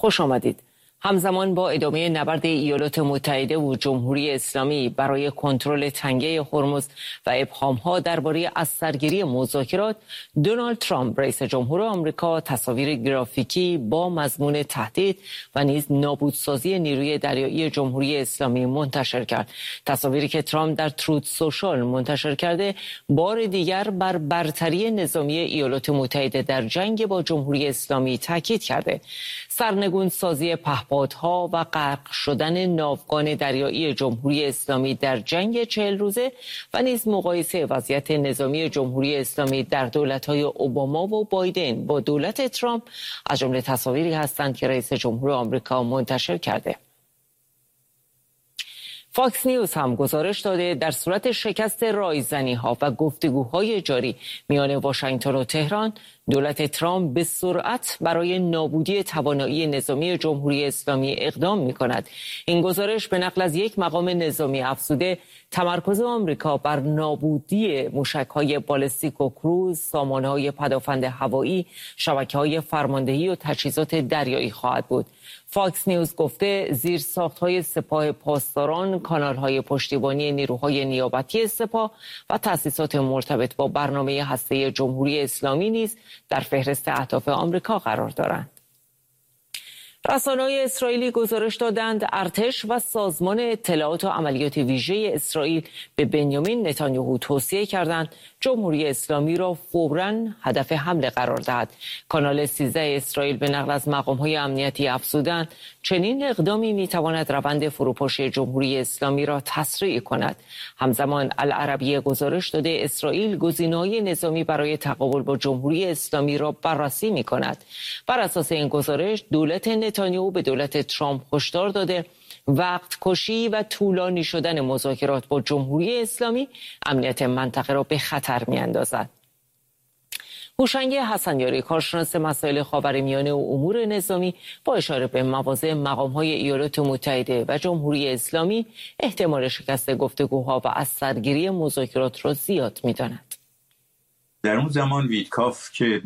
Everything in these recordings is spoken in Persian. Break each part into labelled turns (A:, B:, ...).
A: خوش آمدید. همزمان با ادامه نبرد ایالات متحده و جمهوری اسلامی برای کنترل تنگه هرمز و ابهام‌ها درباره از سرگیری مذاکرات، دونالد ترامپ رئیس جمهور آمریکا تصاویر گرافیکی با مضمون تهدید و نیز نابودسازی نیروی دریایی جمهوری اسلامی منتشر کرد. تصاویری که ترامپ در تروت سوشال منتشر کرده بار دیگر بر برتری نظامی ایالات متحده در جنگ با جمهوری اسلامی تاکید کرده. سرنگون سازی پهپادها و غرق شدن ناوگان دریایی جمهوری اسلامی در جنگ 40 روزه و نیز مقایسه وضعیت نظامی جمهوری اسلامی در دولت‌های اوباما و بایدن با دولت ترامپ از جمله تصاویری هستند که رئیس جمهور آمریکا منتشر کرده. فاکس نیوز هم گزارش داده در صورت شکست رایزنی‌ها و گفتگوهای جاری میان واشنگتن و تهران، دولت ترامپ به سرعت برای نابودی توانایی نظامی جمهوری اسلامی اقدام می‌کند. این گزارش به نقل از یک مقام نظامی افزوده تمرکز آمریکا بر نابودی موشک‌های بالستیک و کروز، سامانه‌های پدافند هوایی، شبکه‌های فرماندهی و تجهیزات دریایی خواهد بود. فاکس نیوز گفته زیرساخت‌های سپاه پاسداران، کانال‌های پشتیبانی نیروهای نیابتی سپاه و تأسیسات مرتبط با برنامه هسته جمهوری اسلامی نیز در فهرست اهداف آمریکا قرار دارند. رسانه‌های اسرائیلی گزارش دادند ارتش و سازمان اطلاعات و عملیات ویژه اسرائیل به بنیامین نتانیاهو توصیه کردند جمهوری اسلامی را فوراً هدف حمله قرار دهد. کانال 13 اسرائیل به نقل از مقام‌های امنیتی افزودند چنین اقدامی می‌تواند روند فروپاشی جمهوری اسلامی را تسریع کند. همزمان العربیه گزارش داده اسرائیل گزینه‌های نظامی برای تقابل با جمهوری اسلامی را بررسی می‌کند. بر اساس این گزارش دولت نتانیاهو به دولت ترامپ هشدار داده وقت کشی و طولانی شدن مذاکرات با جمهوری اسلامی امنیت منطقه را به خطر می‌اندازد. هوشنگ حسنیاری کارشناس مسائل خاورمیانه و امور نظامی با اشاره به مواضع مقام‌های ایالات متحده و جمهوری اسلامی احتمال شکست گفتگوها و از سرگیری مذاکرات را زیاد می‌داند.
B: در اون زمان ویتکاف که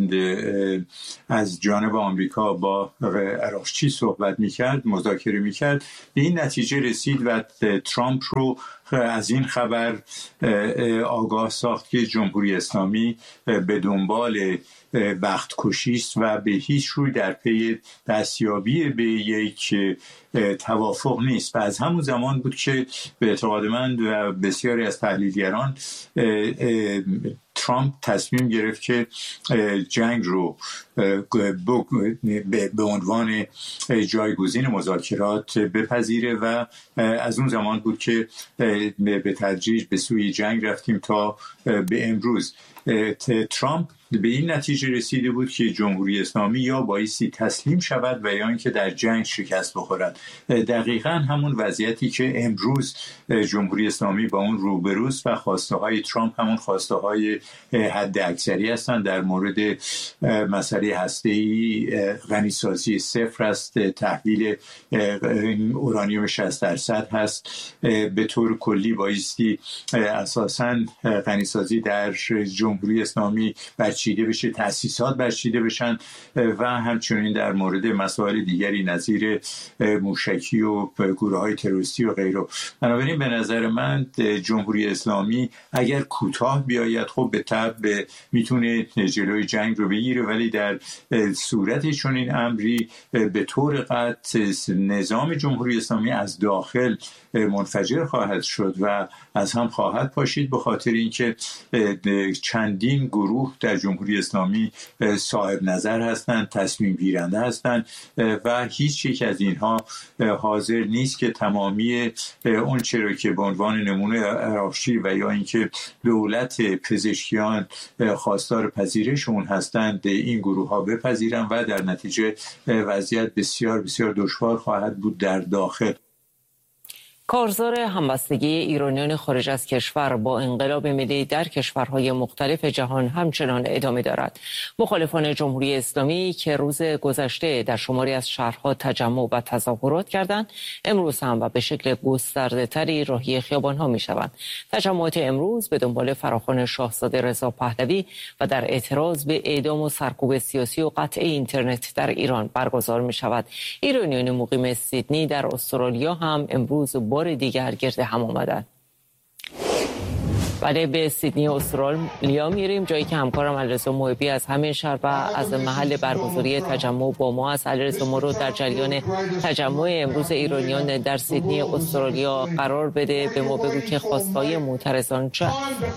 B: از جانب آمریکا با عراقچی صحبت میکرد، مذاکره میکرد، به این نتیجه رسید و ترامپ رو از این خبر آگاه ساخت که جمهوری اسلامی به دنبال بخت کشی است و به هیچ روی در پی دستیابی به یک توافق نیست. و از همون زمان بود که به اعتقاد من و بسیاری از تحلیلگران ترامپ تصمیم گرفت که جنگ رو به عنوان جایگزین مذاکرات بپذیره و از اون زمان بود که به تدریج به سوی جنگ رفتیم تا به امروز. ترامپ به این نتیجه رسیده بود که جمهوری اسلامی یا بایستی تسلیم شود و یا اینکه در جنگ شکست بخورد. دقیقاً همون وضعیتی که امروز جمهوری اسلامی با اون روبروست و خواسته های ترامپ همون خواسته های حد اکثری هستند. در مورد مسئله هسته‌ای غنیسازی صفر است، تحویل اورانیوم 60% هست. به طور کلی بایستی اساساً غنیسازی در جمهوری اسلامی برچیده بشه، تأسیسات برچیده بشن و همچنین در مورد مسائل دیگری نظیر موشکی و گروه‌های تروریستی و غیره. بنابراین به نظر من جمهوری اسلامی اگر کوتاه بیاید خب به طبع میتونه جلوی جنگ رو بگیره، ولی در صورت چنین امری به طور قطع نظام جمهوری اسلامی از داخل منفجر خواهد شد و از هم خواهد پاشید، به خاطر اینکه چندین گروه در جمهوری اسلامی صاحب نظر هستند، تصمیم گیرنده هستند و هیچ یک از اینها حاضر نیست که تمامی اون چرا که به عنوان نمونه عراقچی و یا اینکه دولت پزشکیان خواستار پذیرش اون هستند این گروه ها بپذیرن و در نتیجه وضعیت بسیار بسیار دشوار خواهد بود در داخل.
A: کارزار همبستگی ایرانیان خارج از کشور با انقلاب ملی در کشورهای مختلف جهان همچنان ادامه دارد. مخالفان جمهوری اسلامی که روز گذشته در شماری از شهرها تجمع و تظاهرات کردند، امروز هم و به شکل گسترده‌تری راهی خیابان‌ها می‌شوند. تجمعات امروز به دنبال فراخوان شاهزاده رضا پهلوی و در اعتراض به اعدام و سرکوب سیاسی و قطع اینترنت در ایران برگزار می‌شود. ایرانیان مقیم سیدنی در استرالیا هم امروز بار دیگر گرد هم آمدند. بعد به سیدنی استرالیا میریم، جایی که همکارم علیرضا محبی از همین شهر و از محل برگزاری تجمع با ما است. علیرضا، ما رو در جریان تجمع امروز ایرانیان در سیدنی استرالیا قرار بده، به ما بگو که خواستهای معترضان چه؟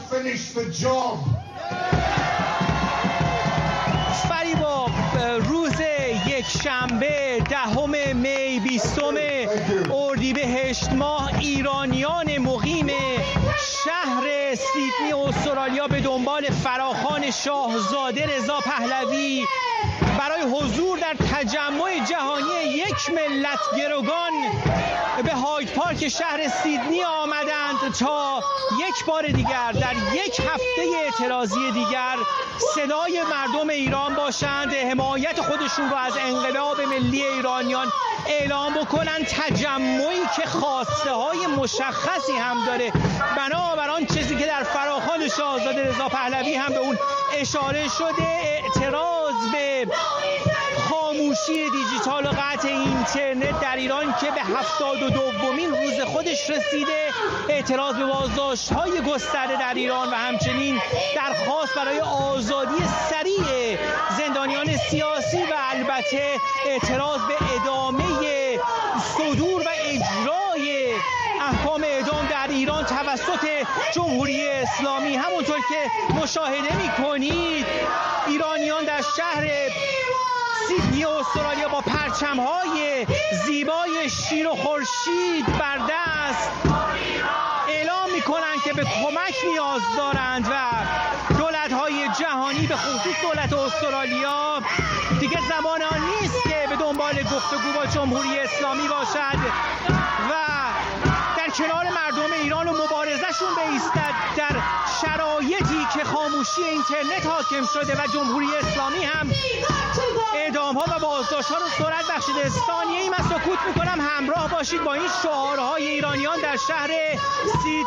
C: فریبا، روز یکشنبه 10 می 20 اردیبهشت ماه ایرانیان مقیم شهر سیدنی استرالیا به دنبال فراخوان شاهزاده رضا پهلوی برای حضور در تجمع جهانی یک ملت گروگان به هاید پارک شهر سیدنی آمدند تا یک بار دیگر در یک هفته اعتراضی دیگر صدای مردم ایران باشند، حمایت خودشون رو از انقلاب ملی ایرانیان اعلام بکنن. تجمعی که خواسته های مشخصی هم داره، بنابر آن چیزی که در فراخوان شاهزاده رضا پهلوی هم به اون اشاره شده، اعتراض به خاموشی دیجیتال و قطع اینترنت در ایران که به 72مین روز خودش رسیده، اعتراض به بازداشت‌های گسترده در ایران و همچنین درخواست برای آزادی سریع زندانیان سیاسی و البته اعتراض به ادامه صدور و اجرای احکام اعدام در ایران توسط جمهوری اسلامی. همونطور که مشاهده می‌کنید ایرانیان در شهر سیدنی استرالیا با پرچم‌های زیبای شیر و خورشید بر دست اعلام می‌کنند که به کمک نیاز دارند و دولت‌های جهانی به خصوص دولت استرالیا دیگه زمان آن نیست که به دنبال گفتگو با جمهوری اسلامی باشد و در کنار مردم ایران و مبارزهشون بایستد در شرایطی که خاموشی اینترنت حاکم شده و جمهوری اسلامی هم اعدام‌ها و بازداشت‌ها رو سرعت بخشیده. ثانیه‌ای من سکوت می‌کنم، همراه باشید با این شعارهای ایرانیان در شهر سیدنی.